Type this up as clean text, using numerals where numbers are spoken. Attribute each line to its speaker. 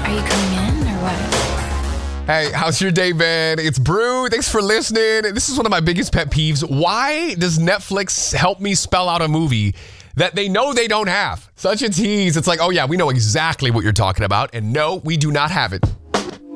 Speaker 1: Are you coming in or what?
Speaker 2: Hey, how's your day, man? It's Brew. Thanks for listening. This is one of my biggest pet peeves. Why does Netflix help me spell out a movie that they know they don't have? Such a tease. It's like, oh yeah, we know exactly what you're talking about. And no, we do not have it.